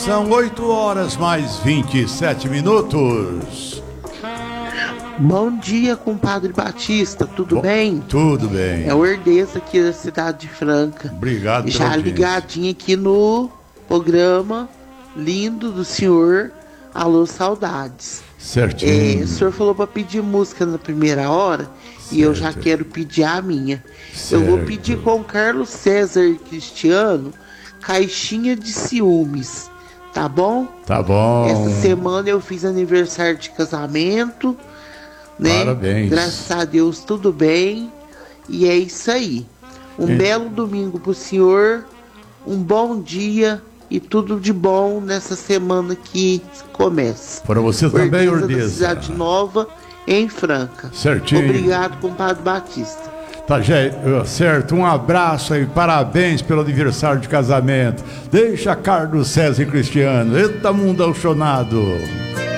São 8h mais 27. Bom dia, compadre Batista, tudo bem? Tudo bem. É o Herdeiro aqui da cidade de Franca. Obrigado pela Já audiência. ligadinho aqui no programa lindo do senhor. Alô, saudades. Certinho. O senhor falou para pedir música na primeira hora. Certo. E eu já quero pedir a minha. Certo. Eu vou pedir com Carlos César e Cristiano, Caixinha de Ciúmes. Tá bom? Tá bom. Essa semana eu fiz aniversário de casamento, né? Parabéns. Graças a Deus tudo bem. E é isso aí. Um belo domingo pro senhor, um bom dia e tudo de bom nessa semana que começa. Para você também, Ordeza. Da Cidade Nova, em Franca. Certinho. Obrigado, compadre Batista. Tá certo, um abraço aí, parabéns pelo aniversário de casamento. Deixa Carlos César e Cristiano, eita mundão chonado.